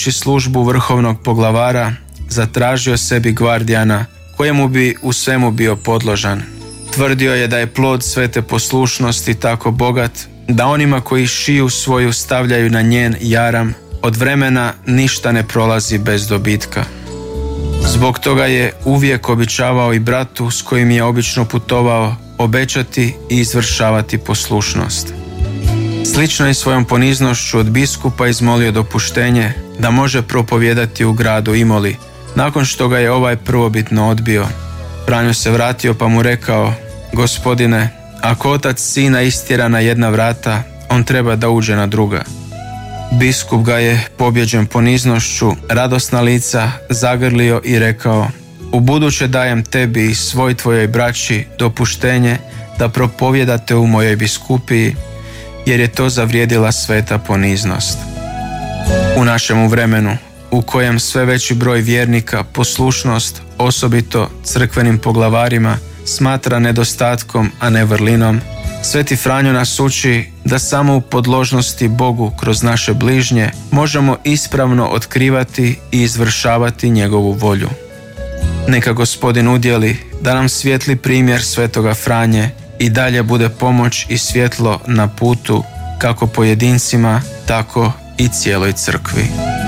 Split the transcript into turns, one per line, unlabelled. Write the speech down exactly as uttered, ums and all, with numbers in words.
obavljajući službu vrhovnog poglavara, zatražio sebi gvardijana kojemu bi u svemu bio podložan. Tvrdio je da je plod svete poslušnosti tako bogat da onima koji šiju svoju stavljaju na njen jaram, od vremena ništa ne prolazi bez dobitka. Zbog toga je uvijek običavao i bratu s kojim je obično putovao obećati i izvršavati poslušnost. Slično je svojom poniznošću od biskupa izmolio dopuštenje da može propovijedati u gradu Imoli, nakon što ga je ovaj prvobitno odbio. Franjo se vratio pa mu rekao: Gospodine, ako otac sina istjera na jedna vrata, on treba da uđe na druga. Biskup ga je, pobjeđen poniznošću, radosna lica zagrlio i rekao: Ubuduće dajem tebi i svoj tvojoj braći dopuštenje da propovijedate u mojoj biskupiji, jer je to zavrijedila sveta poniznost. U našemu vremenu, u kojem sve veći broj vjernika poslušnost, osobito crkvenim poglavarima, smatra nedostatkom, a ne vrlinom, Sveti Franjo nas uči da samo u podložnosti Bogu kroz naše bližnje možemo ispravno otkrivati i izvršavati njegovu volju. Neka Gospodin udjeli da nam svijetli primjer Svetoga Franje i dalje bude pomoć i svjetlo na putu kako pojedincima, tako i cijeloj crkvi.